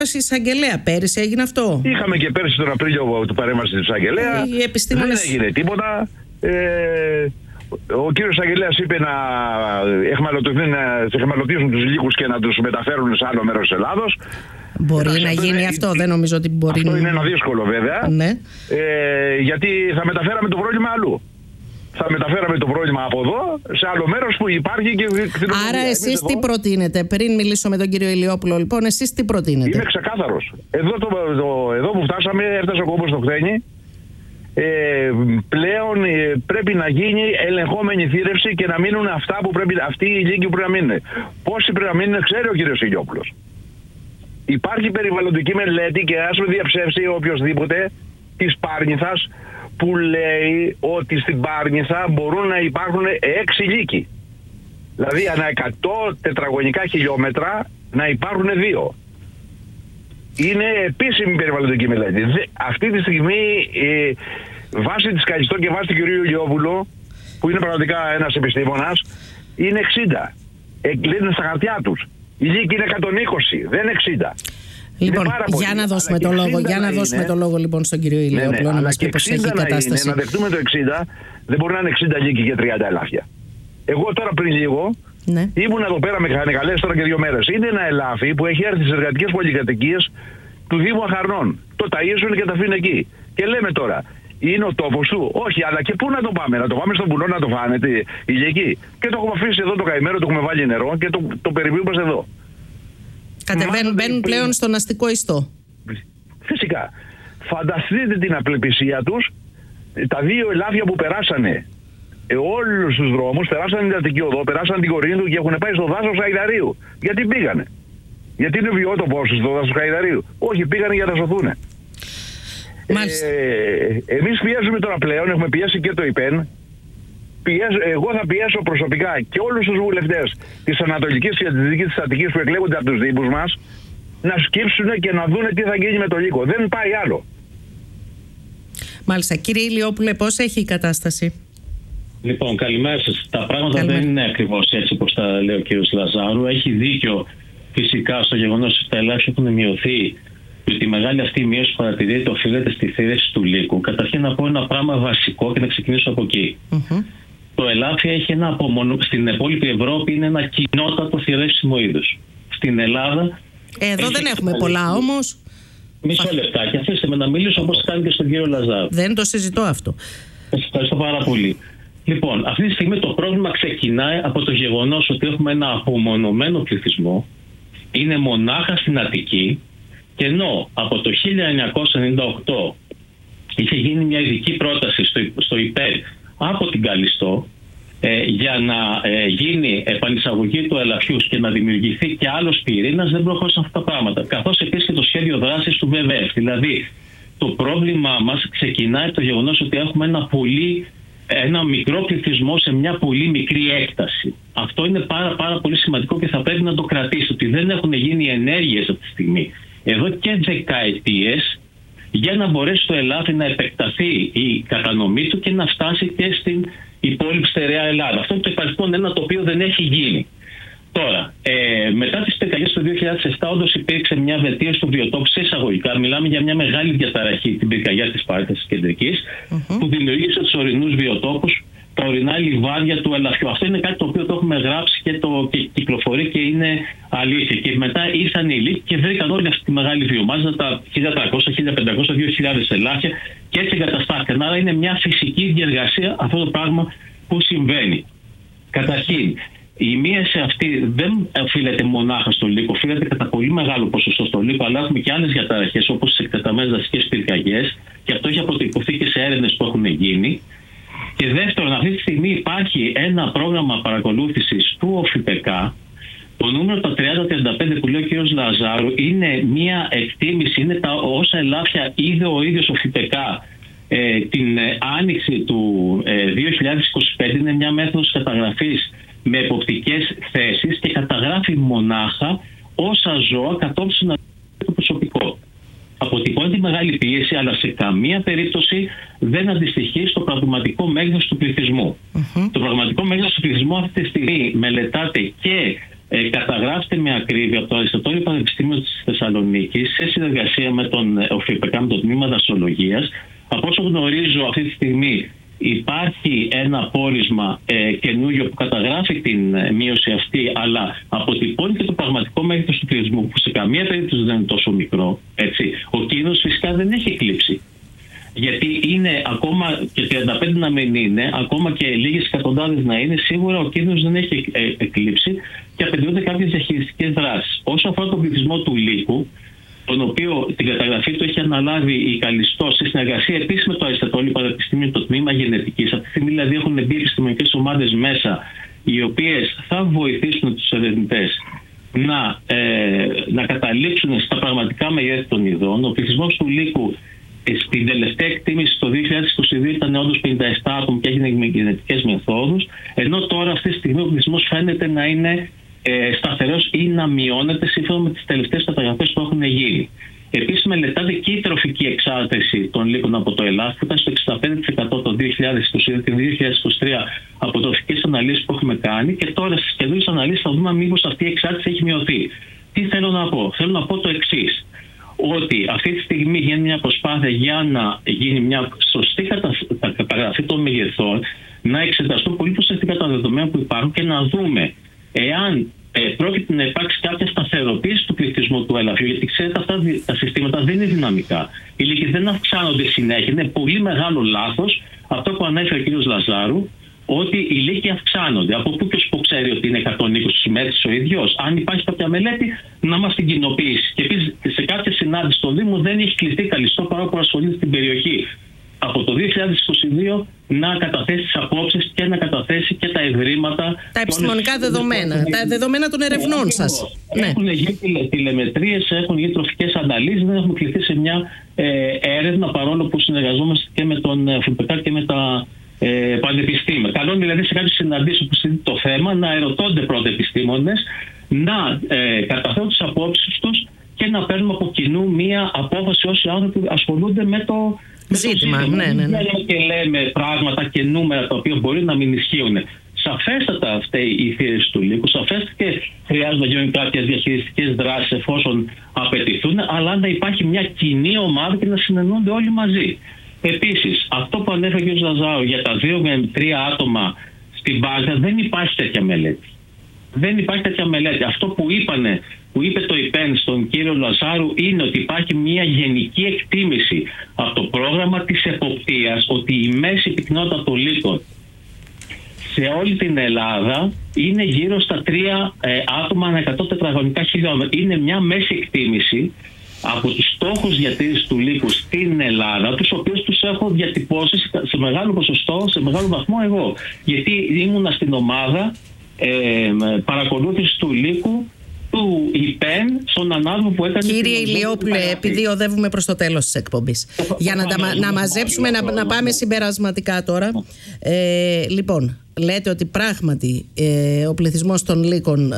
Εισαγγελέα. Πέρυσι έγινε αυτό. Είχαμε και πέρυσι τον Απρίλιο του παρέμβαση της εισαγγελέα. Οι επιστήμονες... Δεν έγινε τίποτα. Ο κύριος εισαγγελέας είπε να εχμαλωτήσουν τους λύκους και να τους μεταφέρουν σε άλλο μέρος της Ελλάδος. Μπορεί να γίνει αυτό, δεν νομίζω ότι μπορεί. Αυτό είναι ένα δύσκολο βέβαια. Ναι. Γιατί θα μεταφέραμε το πρόβλημα αλλού. Θα μεταφέραμε το πρόβλημα από εδώ σε άλλο μέρος που υπάρχει και κτηνοτροφία. Άρα εσείς τι προτείνετε? Πριν μιλήσω με τον κύριο Ηλιόπουλο, λοιπόν, εσείς τι προτείνετε? Είμαι ξεκάθαρος. Εδώ που φτάσαμε, έφτασε ο κόμπος στο χθένι. Πλέον πρέπει να γίνει ελεγχόμενη θύρευση και να μείνουν αυτά που πρέπει, αυτοί οι λύκοι που πρέπει να μείνουν. Πόσοι πρέπει να μείνουν, ξέρει ο κύριος Ηλιόπουλος. Υπάρχει περιβαλλοντική μελέτη και ας με διαψεύσει οποιοσδήποτε της Πάρνηθας που λέει ότι στην Πάρνηθα μπορούν να υπάρχουν 6 λύκοι. Δηλαδή ανά 100 τετραγωνικά χιλιόμετρα να υπάρχουν 2. Είναι επίσημη περιβαλλοντική μελέτη. Αυτή τη στιγμή βάσει της Καλιστό και βάσει του κυρίου Ηλιόπουλου, που είναι πραγματικά ένας επιστήμονας, είναι 60. Λένε στα χαρτιά τους. Η λύκη είναι 120, δεν είναι 60. Λοιπόν, για να δώσουμε το λόγο, δώσουμε το λόγο λοιπόν στον κύριο Ηλιόπουλο να μας πει πώς έχει η κατάσταση. Να δεχτούμε το 60, δεν μπορεί να είναι 60 λύκοι και 30 ελάφια. Εγώ τώρα πριν λίγο ήμουν εδώ πέρα με κανεκαλές τώρα και 2 μέρες. Είναι ένα ελάφι που έχει έρθει στις εργατικές πολυκατοικίες του Δήμου Αχαρνών. Το ταΐζουν και τα αφήνουν εκεί. Και λέμε τώρα, είναι ο τόπος του? Όχι, αλλά και πού να το πάμε? Να το πάμε στον βουνό να το φάνε οι λύκοι? Και το έχουμε αφήσει εδώ το καημένο, το έχουμε βάλει νερό και το περιβίουμε εδώ. Μπαίνουν πλέον στον αστικό ιστό. Φυσικά. Φανταστείτε την απελπισία τους. Τα 2 ελάφια που περάσανε όλους τους δρόμους, περάσανε την Αττική Οδό, περάσανε την Κορίνθου και έχουν πάει στο δάσος Χαϊδαρίου. Γιατί πήγανε? Γιατί είναι βιότοπος στο δάσος Χαϊδαρίου? Όχι, πήγανε για να σωθούν. Εμείς πιέζουμε τώρα πλέον, έχουμε πιέσει και το ΙΠΕΝ. Εγώ θα πιέσω προσωπικά και όλους τους βουλευτές της Ανατολικής και της Δυτικής της Αττικής που εκλέγονται από τους δήμους μας να σκύψουν και να δούνε τι θα γίνει με το λύκο. Δεν πάει άλλο. Μάλιστα. Κύριε Ηλιόπουλε, πώς έχει η κατάσταση? Λοιπόν, καλημέρα σας. Τα πράγματα δεν είναι ακριβώς έτσι όπως τα λέει ο κύριος Λαζάρου. Έχει δίκιο φυσικά στο γεγονός ότι τα ελάχιστα έχουν μειωθεί και ότι η μεγάλη αυτή μείωση που παρατηρείται οφείλεται στη θύρευση του λύκου. Καταρχήν να πω ένα πράγμα βασικό και να ξεκινήσω από εκεί. Το ελάφι έχει στην υπόλοιπη Ευρώπη είναι ένα κοινότατο θηρεύσιμο είδος. Στην Ελλάδα... Εδώ δεν έχουμε πολλά όμως. Μισό λεπτάκι, αφήστε με να μιλήσω όπως κάνει και στον κύριο Λαζάρου. Δεν το συζητώ αυτό. Σας ευχαριστώ πάρα πολύ. Λοιπόν, αυτή τη στιγμή το πρόβλημα ξεκινάει από το γεγονός ότι έχουμε ένα απομονωμένο πληθυσμό. Είναι μονάχα στην Αττική και ενώ από το 1998 είχε γίνει μια ειδική πρόταση στο ΙΠΕΡ από την Καλιστό για να γίνει επανεισαγωγή του ελαφιούς και να δημιουργηθεί και άλλος πυρήνας, δεν προχώρησαν αυτά τα πράγματα. Καθώς επίσης και το σχέδιο δράσης του ΒΒΕΦ. Δηλαδή, το πρόβλημά μας ξεκινάει από το γεγονός ότι έχουμε ένα μικρό πληθυσμό σε μια πολύ μικρή έκταση. Αυτό είναι πάρα πολύ σημαντικό και θα πρέπει να το κρατήσει, ότι δεν έχουν γίνει ενέργειες αυτή τη στιγμή εδώ και δεκαετίες για να μπορέσει το ελάφι να επεκταθεί η κατανομή του και να φτάσει και στην υπόλοιπη στερεά Ελλάδα. Αυτό είναι το υπαριθμόν ένα το οποίο δεν έχει γίνει. Τώρα, μετά τις πυρκαγιές του 2007 όντως υπήρξε μια βελτίωση του βιοτόπου σε εισαγωγικά. Μιλάμε για μια μεγάλη διαταραχή την πυρκαγιά της Πάρνηθας της Κεντρικής που δημιούργησε τους ορεινούς βιοτόπους, τα ορεινά λιβάδια του ελαφιού. Αυτό είναι κάτι το οποίο το έχουμε γράψει και κυκλοφορεί και είναι αλήθεια. Και μετά ήρθαν οι λύκοι και βρήκαν όλη αυτή τη μεγάλη βιομάζα, τα 1.300, 1.500, 2.000 ελάφια και έτσι εγκαταστάθηκαν. Άρα είναι μια φυσική διεργασία αυτό το πράγμα που συμβαίνει. Καταρχήν, η μείωση αυτή δεν οφείλεται μονάχα στο λύκο, οφείλεται κατά πολύ μεγάλο ποσοστό στο λύκο, αλλά έχουμε και άλλες διαταραχές όπως τις εκτεταμένες δασικές πυρκαγιές και αυτό έχει αποτυπωθεί και σε έρευνες που έχουν γίνει. Και δεύτερον, αυτή τη στιγμή υπάρχει ένα πρόγραμμα παρακολούθησης του ΟΦΙΠΕΚΑ. Το νούμερο τα 30-35 που λέει ο κ. Λαζάρου είναι μια εκτίμηση, είναι τα όσα ελάφια είδε ο ίδιος ο ΟΦΙΠΕΚΑ την άνοιξη του 2025. Είναι μια μέθοδος καταγραφής με εποπτικές θέσεις και καταγράφει μονάχα όσα ζώα κατόψουν το προσωπικό. Αποτυπώνει τη μεγάλη πίεση, αλλά σε καμία περίπτωση δεν αντιστοιχεί στο πραγματικό μέγεθος του πληθυσμού. Το πραγματικό μέγεθος του πληθυσμού αυτή τη στιγμή μελετάται και καταγράφεται με ακρίβεια από το Αριστοτέλειο Πανεπιστήμιο της Θεσσαλονίκης σε συνεργασία με τον ΟΦΙΠΕΚΑ, με το Τμήμα Δασολογίας. Από όσο γνωρίζω αυτή τη στιγμή υπάρχει ένα πόρισμα καινούριο που καταγράφει την μείωση αυτή, αλλά αποτυπώνει και το πραγματικό μέγεθος του πληθυσμού, που σε καμία περίπτωση δεν είναι τόσο μικρό. Έτσι. Ο κίνδυνος φυσικά δεν έχει εκλείψει. Γιατί είναι ακόμα και 35 να μην είναι, ακόμα και λίγες εκατοντάδες να είναι, σίγουρα ο κίνδυνος δεν έχει εκλείψει και απαιτούνται κάποιες διαχειριστικές δράσεις. Όσο αφορά τον πληθυσμό του Λύκου, τον οποίο την καταγραφή του έχει αναλάβει η Καλιστό σε συνεργασία επίσης με το Αριστοτέλειο Πανεπιστήμιο, το Τμήμα Γενετικής. Αυτή τη στιγμή δηλαδή έχουν μπει επιστημονικές ομάδες μέσα, οι οποίες θα βοηθήσουν τους ερευνητές να καταλήξουν στα πραγματικά μεγέθη των ειδών. Ο πληθυσμός του Λύκου στην τελευταία εκτίμηση το 2022 ήταν όντως 57 άτομα και έγινε με γενετικές μεθόδους, ενώ τώρα αυτή τη στιγμή ο πληθυσμός φαίνεται να είναι σταθερός ή να μειώνεται σύμφωνα με τις τελευταίες καταγραφές που έχουν γίνει. Επίσης μελετάται και η τροφική εξάρτηση των λύκων από το ελάφ, που ήταν στο 65% το 2022 και 2023 από τροφικές αναλύσεις που έχουμε κάνει, και τώρα στις καινούριες αναλύσεις θα δούμε μήπως αυτή η εξάρτηση έχει μειωθεί. Τι θέλω να πω? Θέλω να πω το εξής, ότι αυτή τη στιγμή γίνεται μια προσπάθεια για να γίνει μια σωστή καταγραφή των μεγεθών, να εξεταστούν πολύ προσεκτικά τα δεδομένα που υπάρχουν και να δούμε εάν πρόκειται να υπάρξει κάποια σταθεροποίηση του πληθυσμού του ελαφιού. Γιατί ξέρετε, αυτά τα συστήματα δεν είναι δυναμικά. Οι λύκοι δεν αυξάνονται συνέχεια. Είναι πολύ μεγάλο λάθος αυτό που ανέφερε ο κ. Λαζάρου, ότι οι λύκοι αυξάνονται. Από πού και ως που ξέρει ότι είναι 120 μέτρες ο ίδιος? Αν υπάρχει κάποια μελέτη, να μας την κοινοποιήσει. Και επίσης σε κάποια συνάντηση στο Δήμο δεν έχει κλειστεί Καλιστό, παρόλο που ασχολείται στην περιοχή από το 2022 να καταθέσει τις απόψεις και να καταθέσει και τα ευρήματα. Τα επιστημονικά δεδομένα, τα δεδομένα των ερευνών σας. Έχουν γίνει τηλεμετρίες, έχουν γίνει τροφικές αναλύσεις, δεν έχουμε κληθεί σε μια έρευνα, παρόλο που συνεργαζόμαστε και με τον ΦΠΚ και με τα πανεπιστήμια. Καλό είναι δηλαδή σε κάποιες συναντήσεις που συζητεί το θέμα να ερωτώνται πρώτα επιστήμονες, να καταθέτουν τις απόψεις τους και να παίρνουμε από κοινού μία απόφαση όσοι άνθρωποι ασχολούνται με το ζήτημα. Ναι. Και λέμε πράγματα και νούμερα τα οποία μπορεί να μην ισχύουν. Σαφέστατα αυτή η θύρηση του λύκου, σαφέστατα και χρειάζονται να γίνουν κάποιες διαχειριστικές δράσεις εφόσον απαιτηθούν, αλλά να υπάρχει μια κοινή ομάδα και να συνεννούνται όλοι μαζί. Επίσης, αυτό που ανέφερε ο κ. Λαζάου για τα 2 με 3 άτομα στην Πάγια, δεν υπάρχει τέτοια μελέτη. Δεν υπάρχει τέτοια μελέτη. Αυτό που είπε το ΙΠΕΝ στον κύριο Λαζάρου είναι ότι υπάρχει μια γενική εκτίμηση από το πρόγραμμα της εποπτείας ότι η μέση πυκνότητα των λύκων σε όλη την Ελλάδα είναι γύρω στα 3 άτομα ανά 100 τετραγωνικά χιλιόμετρα. Είναι μια μέση εκτίμηση από τους στόχους διατήρησης του λύκου στην Ελλάδα, τους οποίους τους έχω διατυπώσει σε μεγάλο ποσοστό, σε μεγάλο βαθμό εγώ. Γιατί ήμουνα στην ομάδα παρακολούθηση του λύκου του ΙΠΕΝ στον ανάδομο που έκανε. Κύριε Ηλιόπουλε, επειδή οδεύουμε προς το τέλος της εκπομπής, για να μαζέψουμε, να πάμε συμπερασματικά τώρα. Λοιπόν, λέτε ότι πράγματι ο πληθυσμός των λύκων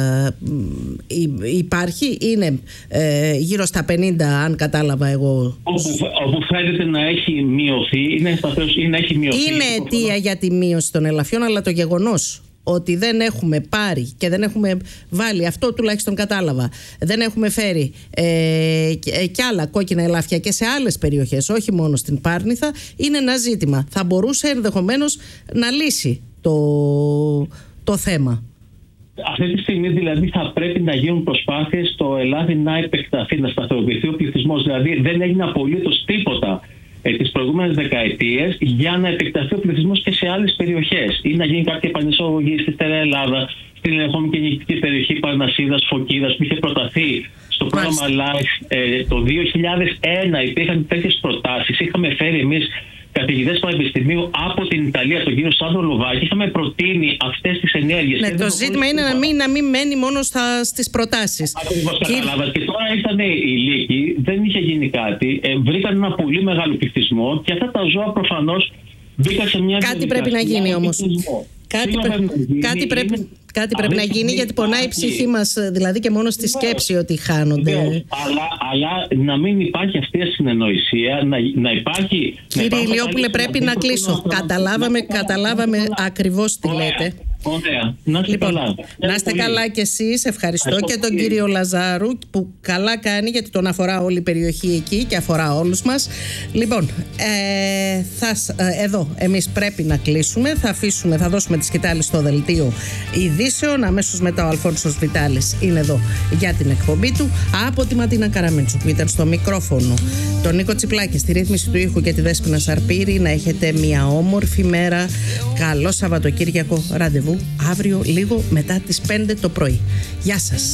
υπάρχει, είναι γύρω στα 50, αν κατάλαβα εγώ. Όπου φαίνεται να έχει μειωθεί, είναι σταθερός ή να έχει μειωθεί. Είναι αιτία για τη μείωση των ελαφιών, αλλά το γεγονός ότι δεν έχουμε πάρει και δεν έχουμε βάλει, αυτό τουλάχιστον κατάλαβα, δεν έχουμε φέρει και άλλα κόκκινα ελάφια και σε άλλες περιοχές, όχι μόνο στην Πάρνηθα, είναι ένα ζήτημα. Θα μπορούσε ενδεχομένως να λύσει το θέμα. Αυτή τη στιγμή δηλαδή θα πρέπει να γίνουν προσπάθειες στο Ελλάδι να επεκταθεί, να σταθεροποιηθεί ο πληθυσμός. Δηλαδή δεν έγινε απολύτως τίποτα τις προηγούμενες δεκαετίες για να επεκταθεί ο πληθυσμός και σε άλλες περιοχές ή να γίνει κάποια επανεισαγωγή στη Στερεά Ελλάδα, στην ελεγχόμενη και νυχτική περιοχή Παρνασσίδας, Φωκίδας, που είχε προταθεί στο πρόγραμμα LIFE το 2001. Υπήρχαν τέτοιες προτάσεις. Είχαμε φέρει εμείς καθηγητές πανεπιστημίου από την Ιταλία, τον κύριο Σάντρο Λοβάκη, είχαμε προτείνει αυτές τις ενέργειες. Ναι, το ζήτημα είναι να μην μένει μόνο στις προτάσεις. Ακριβώς, καταλάβατε. Και τώρα ήρθαν οι λύκοι, δεν είχε γίνει κάτι, βρήκαν ένα πολύ μεγάλο πληθυσμό και αυτά τα ζώα προφανώς μπήκαν σε μια. Κάτι πρέπει να γίνει όμως. Κάτι πρέπει να γίνει, γιατί πονάει η ψυχή μας, δηλαδή και μόνο στη σκέψη ότι χάνονται. Αλλά να μην υπάρχει αυτή η ασυνεννοησία, να υπάρχει. Κύριε Ηλιόπουλε, πρέπει να κλείσω. Καταλάβαμε ακριβώς τι λέτε. Ωραία. Να είστε καλά. Να είστε καλά κι εσείς. Ευχαριστώ και τον κύριο Λαζάρου που καλά κάνει, γιατί τον αφορά όλη η περιοχή εκεί και αφορά όλους μας. Λοιπόν, εδώ εμείς πρέπει να κλείσουμε. Θα δώσουμε τη σκητάλη στο δελτίο ειδήσεων. Αμέσως μετά ο Αλφόνσος Βιτάλης είναι εδώ για την εκπομπή του. Από τη Ματίνα Καραμίτσου που ήταν στο μικρόφωνο, τον Νίκο Τσιπλάκη στη ρύθμιση του ήχου και τη Δέσποινα Σαρπήρη, να έχετε μια όμορφη μέρα. Καλό Σαββατοκύριακο. Ραντεβού αύριο λίγο μετά τις 5 το πρωί. Γεια σας.